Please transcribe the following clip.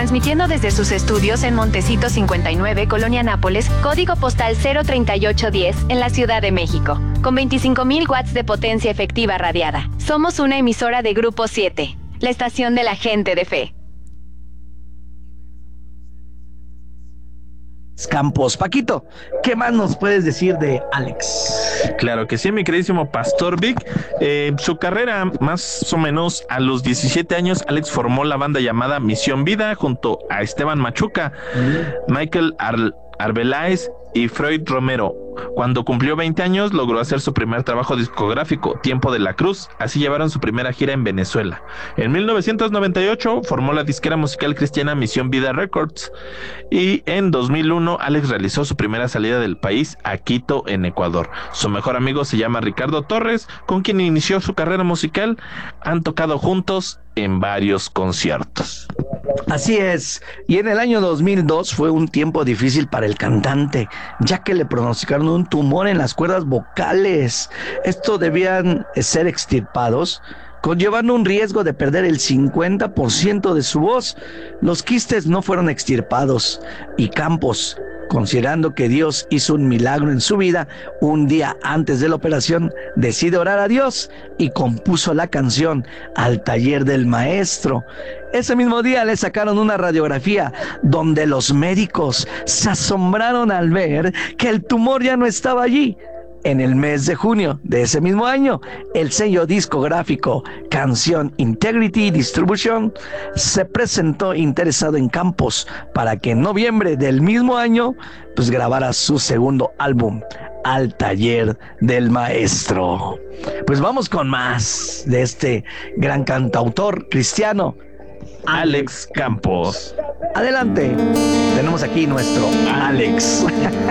transmitiendo desde sus estudios en Montecito 59, Colonia Nápoles, código postal 03810, en la Ciudad de México, con 25,000 watts de potencia efectiva radiada. Somos una emisora de Grupo 7, la estación de la gente de fe. Campos. Paquito, ¿qué más nos puedes decir de Alex? Claro que sí, mi queridísimo Pastor Vic. Su carrera, más o menos a los 17 años, Alex formó la banda llamada Misión Vida junto a Esteban Machuca, Michael Arbeláez y Freud Romero. Cuando cumplió 20 años, logró hacer su primer trabajo discográfico, Tiempo de la Cruz. Así llevaron su primera gira en Venezuela. En 1998 formó la disquera musical cristiana Misión Vida Records. Y en 2001, Alex realizó su primera salida del país a Quito, en Ecuador. Su mejor amigo se llama Ricardo Torres, con quien inició su carrera musical. Han tocado juntos en varios conciertos. Así es, y en el año 2002 fue un tiempo difícil para el cantante, ya que le pronosticaron un tumor en las cuerdas vocales. Esto debían ser extirpados, conllevando un riesgo de perder el 50% de su voz. Los quistes no fueron extirpados, y Campos, considerando que Dios hizo un milagro en su vida, un día antes de la operación decide orar a Dios y compuso la canción Al Taller del Maestro. Ese mismo día le sacaron una radiografía donde los médicos se asombraron al ver que el tumor ya no estaba allí. En el mes de junio de ese mismo año, el sello discográfico Canción Integrity Distribution se presentó interesado en Campos para que en noviembre del mismo año pues grabara su segundo álbum, Al Taller del Maestro. Pues vamos con más de este gran cantautor cristiano, Alex Campos. Adelante, tenemos aquí nuestro Alex.